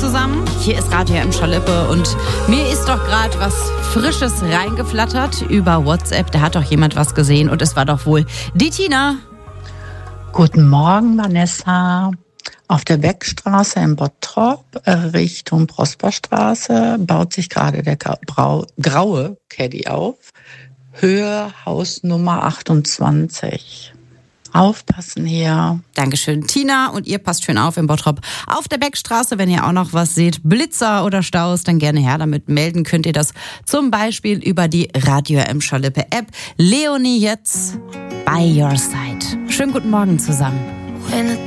zusammen. Hier ist Radio im Schalippe und mir ist doch gerade was Frisches reingeflattert über WhatsApp. Da hat doch jemand was gesehen und es war doch wohl die Tina. Guten Morgen, Vanessa. Auf der Beckstraße in Bottrop Richtung Prosperstraße baut sich gerade der graue Caddy auf. Höhe Hausnummer 28. Aufpassen hier. Dankeschön, Tina. Und ihr passt schön auf in Bottrop. Auf der Beckstraße, wenn ihr auch noch was seht, Blitzer oder Staus, dann gerne her damit melden. Könnt ihr das zum Beispiel über die Radio im Schalippe App. Leonie jetzt, by your side. Schönen guten Morgen zusammen.